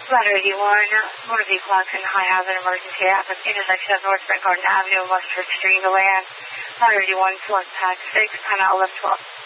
Ladder 81, motor vehicle accident, high hazard emergency at the intersection of North Spring Garden Avenue and West Church Street, Deland. Ladder 81, select pack 6, time out 1112.